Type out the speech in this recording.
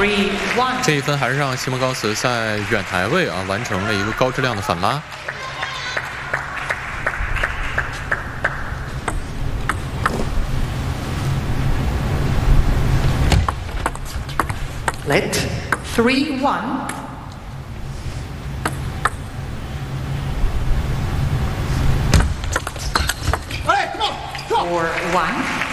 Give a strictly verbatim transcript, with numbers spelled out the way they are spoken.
Three one. 这一分还是让西蒙高斯在远台位啊完成了一个高质量的反拉。 Let three one. Hey, come on, come on. Four one.